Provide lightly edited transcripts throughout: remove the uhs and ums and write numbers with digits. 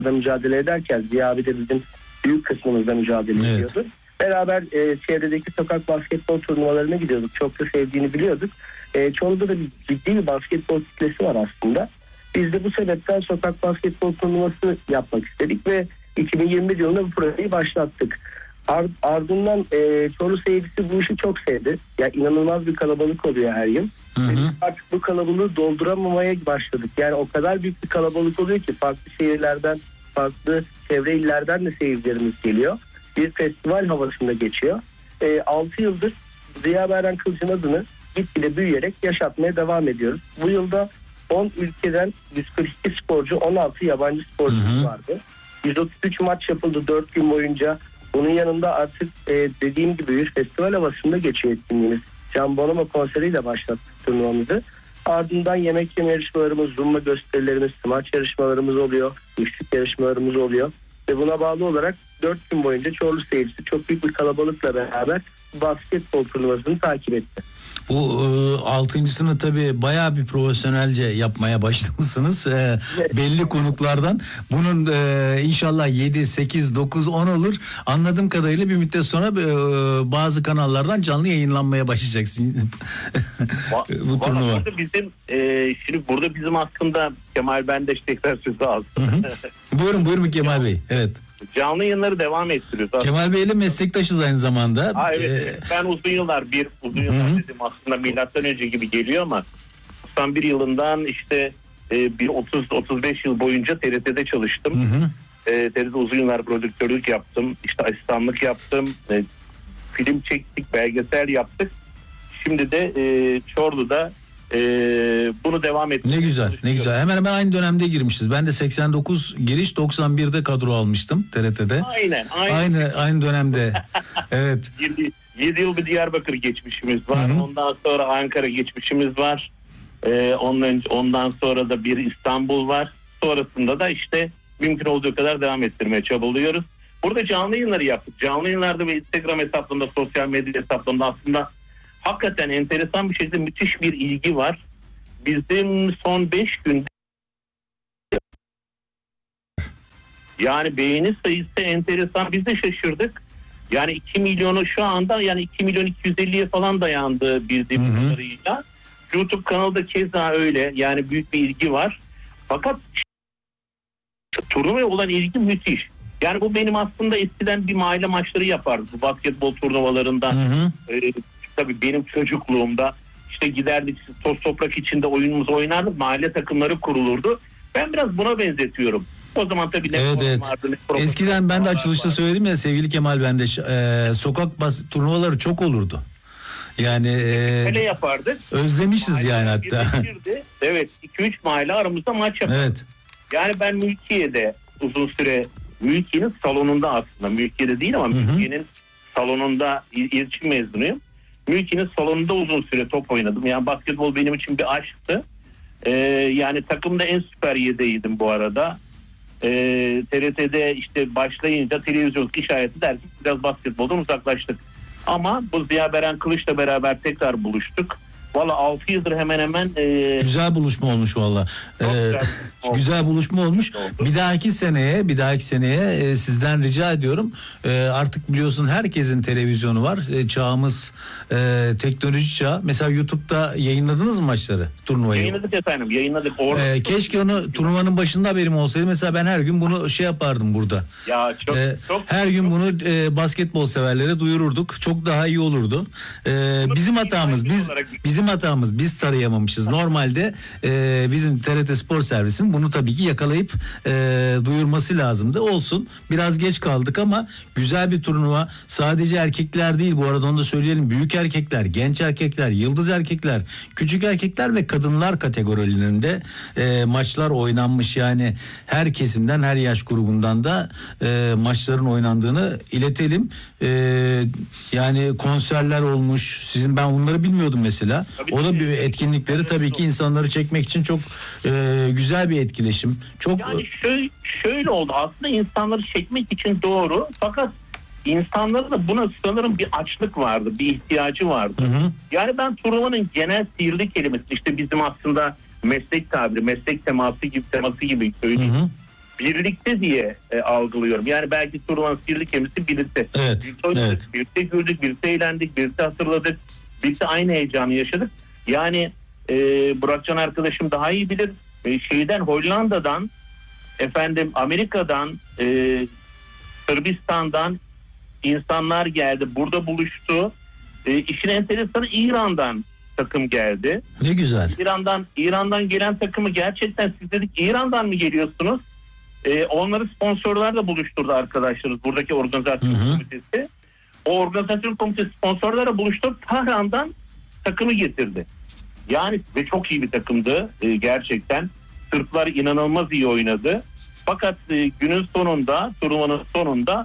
mücadele ederken Ziya abi de bizim büyük kısmımızda mücadele ediyordu. Beraber çevredeki sokak basketbol turnuvalarına gidiyorduk. Çok da sevdiğini biliyorduk. Çorlu'da da ciddi bir basketbol kitlesi var aslında. Biz de bu sebepten sokak basketbol turnuvası yapmak istedik ve 2021 yılında bu projeyi başlattık. Ardından Çorlu seyircisi bu işi çok sevdi. Ya inanılmaz bir kalabalık oluyor her yıl. Artık bu kalabalığı dolduramamaya başladık. Yani o kadar büyük bir kalabalık oluyor ki farklı şehirlerden, farklı çevre illerden de seyircilerimiz geliyor. Bir festival havasında geçiyor. 6 yıldır Ziya Berhan Kılıç'ın adını gitgide büyüyerek yaşatmaya devam ediyoruz. Bu yılda 10 ülkeden 142 sporcu, 16 yabancı sporcumuz vardı. 133 maç yapıldı 4 gün boyunca. Bunun yanında artık dediğim gibi bir festival havasında geçiyor etkinliğimiz. Can Bonomo konseriyle başlattık turnuvamızı. Ardından yemek yeme yarışmalarımız, zumba gösterilerimiz, smaç yarışmalarımız oluyor. Müzik yarışmalarımız oluyor. Ve buna bağlı olarak 4 gün boyunca Çorlu seyircisi çok büyük bir kalabalıkla beraber basketbol turnuvasını takip etti. Bu 6.sını tabii bayağı bir profesyonelce yapmaya başlamışsınız. Belli konuklardan. Bunun inşallah 7, 8, 9, 10 olur. Anladığım kadarıyla bir müddet sonra bazı kanallardan canlı yayınlanmaya başlayacaksın. Bu turnuva. Burada bizim şimdi burada bizim aslında Kemal Bendeş tekrar sözü aldı. Buyurun Kemal Bey. Evet. Canlı yayınları devam ettiriyoruz. Kemal Bey'le meslektaşız aynı zamanda. Evet. Ben uzun yıllar dedim aslında milattan önce gibi geliyor ama 91 yılından işte bir 30-35 yıl boyunca TRT'de çalıştım. TRT'de uzun yıllar prodüktörlük yaptım. İşte asistanlık yaptım. Film çektik, belgesel yaptık. Şimdi de Çorlu'da bunu devam ettik. Ne güzel. Hemen hemen aynı dönemde girmişiz. Ben de 89 giriş, 91'de kadro almıştım TRT'de. Aynı dönemde. Evet. 7 yıl bir Diyarbakır geçmişimiz var. Ondan sonra Ankara geçmişimiz var. Ondan sonra da bir İstanbul var. Sonrasında da işte mümkün olduğu kadar devam ettirmeye çabalıyoruz. Burada canlı yayınları yaptık. Canlı yayınlarda ve Instagram hesaplarında, sosyal medya hesaplarında aslında hakikaten enteresan bir şekilde müthiş bir ilgi var. Bizim son 5 günde yani beğeni sayısı enteresan. Biz de şaşırdık. Yani 2 milyonu şu anda yani 2 milyon 250'ye falan dayandı bildiğim kadarıyla. YouTube kanalda keza öyle. Yani büyük bir ilgi var. Fakat turnuvaya olan ilgi müthiş. Yani bu benim aslında eskiden bir mahalle maçları yapardı. Bu basketbol turnuvalarında. Tabii benim çocukluğumda işte giderdik toz toprak içinde oyunumuzu oynardık. Mahalle takımları kurulurdu. Ben biraz buna benzetiyorum. O zaman tabii evet. Vardı, eskiden ben de açılışta söyledim ya sevgili Kemal Bendeş, sokak turnuvaları çok olurdu. Yani öyle yapardık. Özlemişiz mahalle yani hatta. Evet, 2-3 mahalle aramızda maç yapardık. Evet. Yani ben Mülkiye'de uzun süre Mülkiye'nin salonunda aslında Mülkiye'de değil ama Mülkiye'nin salonunda iletişim mezunuyum. Mülkiye'nin salonunda uzun süre top oynadım. Yani basketbol benim için bir aşktı. Yani takımda en süper yedeydim bu arada. TRT'de işte başlayınca televizyonluk iş hayatı derken biraz basketboldan uzaklaştık. Ama bu Ziya Berhan Kılıç'la beraber tekrar buluştuk. Valla 6 yıldır hemen hemen... Güzel buluşma olmuş valla. Güzel buluşma olmuş. Bir dahaki seneye sizden rica ediyorum. Artık biliyorsun herkesin televizyonu var. Çağımız teknoloji çağı. Mesela YouTube'da yayınladınız mı maçları? Turnuvayı? Yayınladık efendim. Keşke onu turnuvanın başında haberim olsaydı. Mesela ben her gün bunu yapardım burada. Ya çok her gün bunu basketbol severlere duyururduk. Çok daha iyi olurdu. Bizim hatamız. Biz tarayamamışız. Normalde bizim TRT Spor Servis'in bunu tabii ki yakalayıp duyurması lazımdı. Olsun. Biraz geç kaldık ama güzel bir turnuva. Sadece erkekler değil, bu arada onu da söyleyelim. Büyük erkekler, genç erkekler, yıldız erkekler, küçük erkekler ve kadınlar kategorilerinde maçlar oynanmış. Yani her kesimden, her yaş grubundan da maçların oynandığını iletelim. Yani konserler olmuş. Ben bunları bilmiyordum mesela. Tabii o da bir etkinlikleri tabii ki insanları çekmek için çok güzel bir etkileşim. Yani şöyle oldu. Aslında insanları çekmek için doğru. Fakat insanların da buna sanırım bir açlık vardı, bir ihtiyacı vardı. Yani ben turnuvanın genel sihirli kelimesi, işte bizim aslında meslek tabiri, meslek teması gibi söyleyeyim. birlikte diye algılıyorum. Yani belki turnuvanın sihirli kelimesi birlikte. Evet, evet. Birlikte güldük, birlikte eğlendik, birlikte hatırladık, birlikte aynı heyecanı yaşadık. Yani Burakcan arkadaşım daha iyi bilir. Hollanda'dan, Amerika'dan, Sırbistan'dan insanlar geldi. Burada buluştu. İşin enteresanı İran'dan takım geldi. Ne güzel. İran'dan gelen takımı gerçekten siz dedik İran'dan mı geliyorsunuz? Onları sponsorlarla buluşturdu arkadaşlarımız. Buradaki organizasyon komitesi. O organizasyon komitesi sponsorlarla buluşturup Tahran'dan takımı getirdi. Yani ve çok iyi bir takımdı gerçekten. Sırplar inanılmaz iyi oynadı. Fakat günün sonunda, turnuvanın sonunda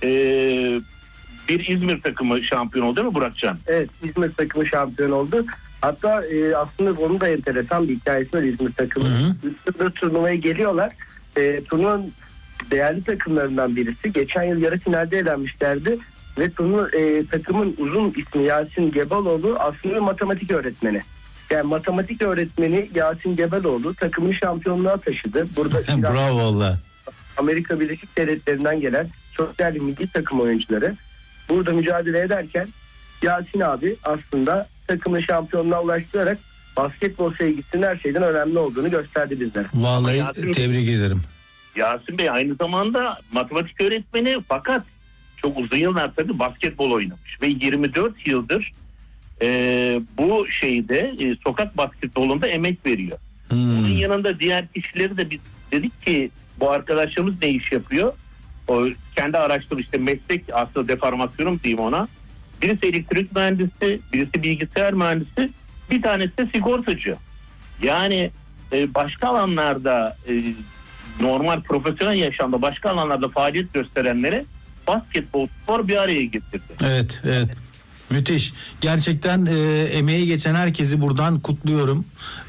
bir İzmir takımı şampiyon oldu değil mi Burakcan? Evet, İzmir takımı şampiyon oldu. Hatta aslında onun da enteresan bir hikayesi var İzmir takımı. Üstünde turnuvaya geliyorlar. Turnuvanın değerli takımlarından birisi. Geçen yıl yarı finalde elenmişlerdi. Ve takımın uzun ismi Yasin Gebaloğlu aslında matematik öğretmeni. Yani matematik öğretmeni Yasin Gebaloğlu takımın şampiyonluğa taşıdı. Burada bravo valla. Amerika Birleşik Devletleri'nden gelen çok değerli milli takım oyuncuları burada mücadele ederken Yasin abi aslında takımın şampiyonluğa ulaştırarak basketbol sevgisinin her şeyden önemli olduğunu gösterdi bizlere. Vallahi tebrik ederim. Yasin Bey aynı zamanda matematik öğretmeni fakat çok uzun yıllar tabii basketbol oynamış ve 24 yıldır bu sokak basketbolunda emek veriyor. Bunun yanında diğer kişileri de biz dedik ki bu arkadaşlarımız ne iş yapıyor? O kendi araştırma meslek aslında deformasyonum diyeyim ona. Birisi elektrik mühendisi, birisi bilgisayar mühendisi, bir tanesi de sigortacı. Yani başka alanlarda normal profesyonel yaşamda başka alanlarda faaliyet gösterenlere basketbol spor bir araya getirdi. Evet. Müthiş. Gerçekten emeği geçen herkesi buradan kutluyorum.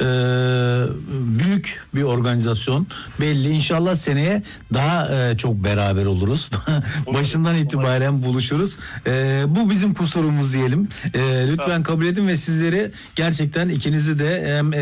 Büyük bir organizasyon. Belli. İnşallah seneye daha çok beraber oluruz. Başından itibaren buluşuruz. Bu bizim kusurumuz diyelim. Lütfen kabul edin ve sizleri gerçekten ikinizi de hem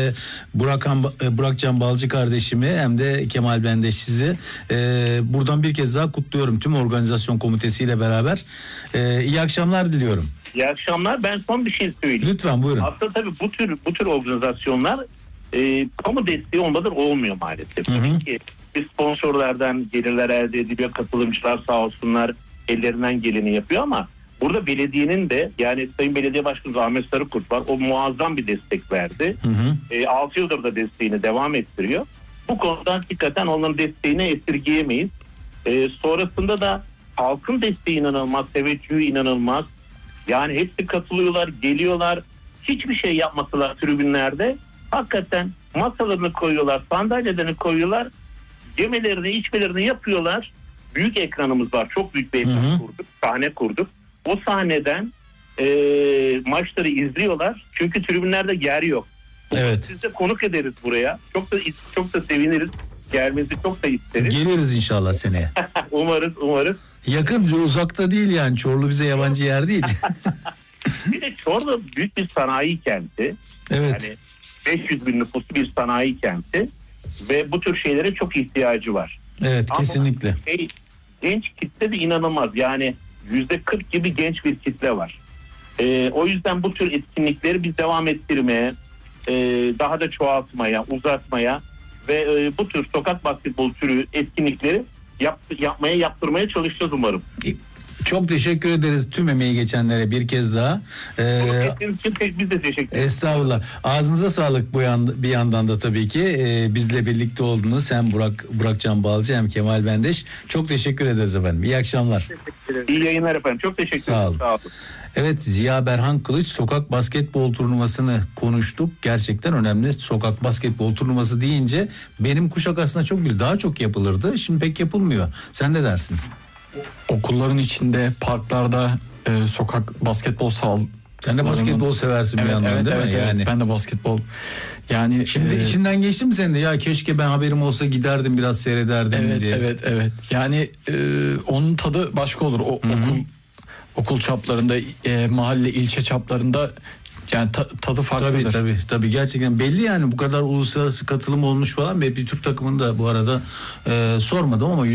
Burakcan Balcı kardeşimi hem de Kemal Bendeş sizi buradan bir kez daha kutluyorum. Tüm organizasyon komitesiyle beraber. İyi akşamlar diliyorum. İyi akşamlar. Ben son bir şey söyleyeyim. Lütfen buyurun. Aslında tabii bu tür organizasyonlar kamu desteği olmadan olmuyor maalesef. Tabii ki bir sponsorlardan gelirler elde ediliyor. Katılımcılar sağ olsunlar ellerinden geleni yapıyor ama burada belediyenin de yani Sayın Belediye Başkanı Ahmet Sarıkurt var. O muazzam bir destek verdi. 6 yıldır da desteğini devam ettiriyor. Bu konuda hakikaten onların desteğini esirgeyemeyiz. Sonrasında da halkın desteği inanılmaz, teveccühü inanılmaz. Yani hepsi katılıyorlar, geliyorlar. Hiçbir şey yapmasalar tribünlerde hakikaten masalarını koyuyorlar, sandalyelerini koyuyorlar. Yemelerini, içmelerini yapıyorlar. Büyük ekranımız var. Çok büyük bir ekran kurduk. Sahne kurduk. O sahneden maçları izliyorlar. Çünkü tribünlerde yer yok. Evet. Siz de konuk ederiz buraya. Çok da seviniriz. Gelmenizi çok da isteriz. Geliriz inşallah seneye. Umarız. Yakın, uzakta değil yani. Çorlu bize yabancı yer değil. Bir de Çorlu büyük bir sanayi kenti. Evet. Yani 500 bin nüfuslu bir sanayi kenti ve bu tür şeylere çok ihtiyacı var. Evet, ama kesinlikle. Genç kitle de inanılmaz. Yani %40 gibi genç bir kitle var. O yüzden bu tür etkinlikleri biz devam ettirmeye, daha da çoğaltmaya, uzatmaya ve bu tür sokak basketbol türü etkinlikleri yaptırmaya çalışacağız umarım. Çok teşekkür ederiz tüm emeği geçenlere bir kez daha. Biz de teşekkür ederiz. Estağfurullah. Ağzınıza sağlık bir yandan da tabii ki. Bizle birlikte oldunuz. Hem Burakcan Balcı hem Kemal Bendeş. Çok teşekkür ederiz efendim. İyi akşamlar. İyi yayınlar efendim. Çok teşekkür ederim. Sağ olun. Evet, Ziya Berhan Kılıç sokak basketbol turnuvasını konuştuk. Gerçekten önemli. Sokak basketbol turnuvası deyince benim kuşak aslında daha çok yapılırdı. Şimdi pek yapılmıyor. Sen ne dersin? Okulların içinde, parklarda sokak basketbol Sen de basketbol seversin bir yandan değil mi? Evet, yani. Ben de basketbol. Yani şimdi içinden geçti mi senin de? Ya keşke ben haberim olsa giderdim biraz seyrederdim diye. Evet. Yani onun tadı başka olur. Okul çaplarında, mahalle, ilçe çaplarında yani tadı farklıdır. Tabii gerçekten belli yani, bu kadar uluslararası katılım olmuş falan. Ve bir Türk takımını da bu arada sormadım ama